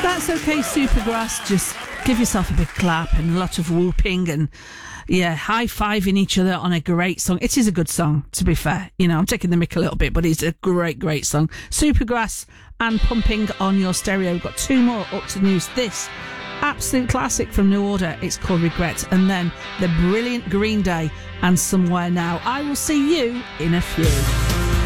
That's okay, Supergrass. Just give yourself a big clap and a lot of whooping and, yeah, high-fiving each other on a great song. It is a good song, to be fair. You know, I'm taking the mick a little bit, but it's a great, great song. Supergrass and Pumping on Your Stereo. We've got two more up to news. This absolute classic from New Order. It's called Regret. And then the brilliant Green Day and Somewhere Now. I will see you in a few.